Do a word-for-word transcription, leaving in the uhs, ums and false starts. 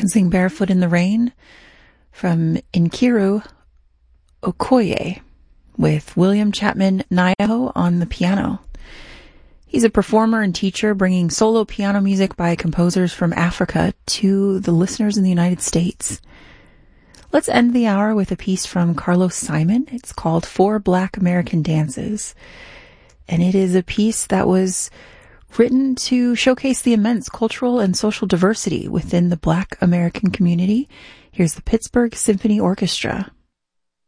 Dancing Barefoot in the Rain from Nkiru Okoye with William Chapman Nyaho on the piano. He's a performer and teacher bringing solo piano music by composers from Africa to the listeners in the United States. Let's end the hour with a piece from Carlos Simon. It's called Four Black American Dances, and it is a piece that was written to showcase the immense cultural and social diversity within the Black American community. Here's the Pittsburgh Symphony Orchestra.